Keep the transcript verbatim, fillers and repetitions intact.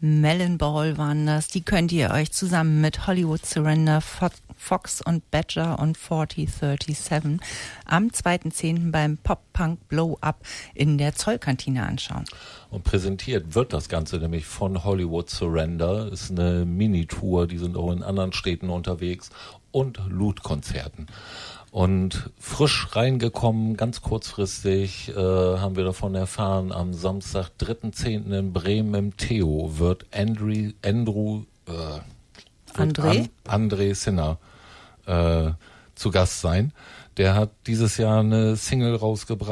Melon Ball waren das. Die könnt ihr euch zusammen mit Hollywood Surrender, Fox und Badger und vierzig siebenunddreißig am zweiten zehnten beim Pop-Punk Blow-Up in der Zollkantine anschauen. Und präsentiert wird das Ganze nämlich von Hollywood Surrender. Ist eine Mini-Tour, die sind auch in anderen Städten unterwegs und Loot-Konzerten. Und frisch reingekommen, ganz kurzfristig, äh, haben wir davon erfahren, am Samstag, dritten zehnten in Bremen im Theo wird Andrew, Andrew äh, André? An, André Sinner äh, zu Gast sein. Der hat dieses Jahr eine Single rausgebracht.